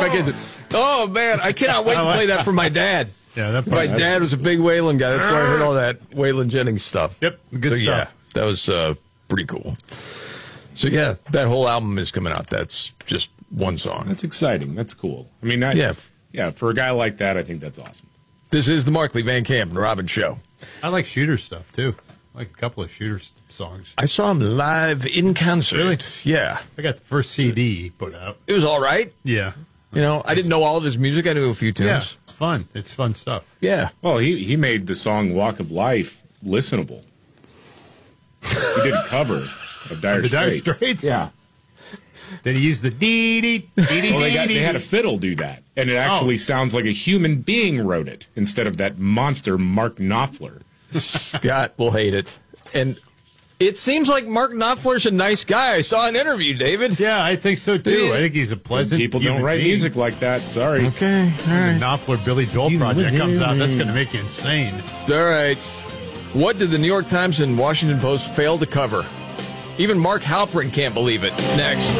my kids. Oh, man, I cannot wait to play that for my dad. Yeah, that My part. dad was a big Waylon guy. That's where I heard all that Waylon Jennings stuff. Yep, good stuff. Yeah, that was pretty cool. So, yeah, that whole album is coming out. That's just one song. That's exciting. That's cool. I mean, Yeah. For a guy like that, I think that's awesome. This is the Markley, Van Camp, and Robin Show. I like Shooter stuff, too. I like a couple of Shooter songs. I saw him live in concert. Really? Yeah. I got the first CD he put out. It was all right. Yeah. You know, I didn't know all of his music. I knew a few Yeah, tunes. fun. It's fun stuff. Yeah. Well, he made the song "Walk of Life" listenable. He did a cover of Dire The Dire Straits. Straits? Yeah. Then he used the dee-dee, dee-dee, Well, they dee-dee. had a fiddle do that, and it actually sounds like a human being wrote it instead of that monster Mark Knopfler. Scott will hate it. And it seems like Mark Knopfler's a nice guy. I saw an interview, David. Yeah, I think so, too. Yeah. I think he's a pleasant People don't human write being. music like that. Sorry. Okay. All The right. Knopfler Billy Joel project comes out. That's going to make you insane. All right. What did the New York Times and Washington Post fail to cover? Even Mark Halperin can't believe it. Next.